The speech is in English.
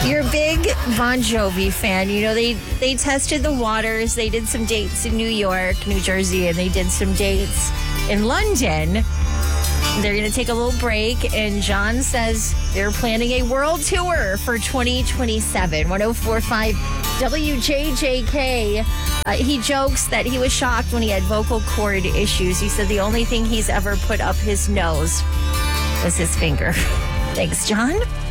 You're a big Bon Jovi fan. You know, they tested the waters. They did some dates in New York, New Jersey, and they did some dates in London. They're going to take a little break, and John says they're planning a world tour for 2027. 104.5 WJJK. He jokes that he was shocked when he had vocal cord issues. He said the only thing he's ever put up his nose was his finger. Thanks, John.